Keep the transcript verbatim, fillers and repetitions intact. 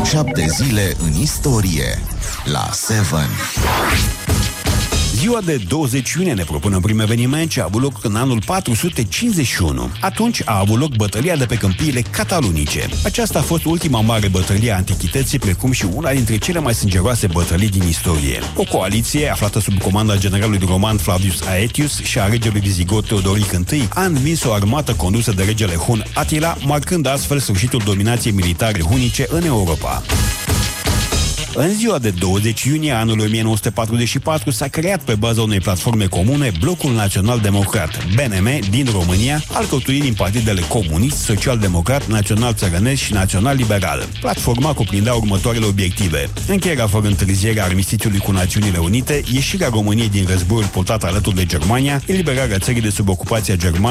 șapte zile în istorie la Seven. Ziua de douăzeci iunie ne propune un prim eveniment ce a avut loc în anul patru sute cincizeci și unu. Atunci a avut loc bătălia de pe câmpiile catalunice. Aceasta a fost ultima mare bătălie a antichității, precum și una dintre cele mai sângeroase bătălii din istorie. O coaliție, aflată sub comanda generalului roman Flavius Aetius și a regelui vizigot Teodoric I, a învins o armată condusă de regele hun Attila, marcând astfel sfârșitul dominației militare hunice în Europa. În ziua de douăzeci iunie anului o mie nouă sute patruzeci și patru s-a creat pe baza unei platforme comune Blocul Național Democrat, B N M, din România, alcătuit din partidele Comunist, Social-Democrat, Național Țărănesc și Național Liberal. Platforma cuprindea următoarele obiective: încheierea fără întârziere a armistițiului cu Națiunile Unite, ieșirea României din războiul purtat alături de Germania, eliberarea țării de sub ocupația germană,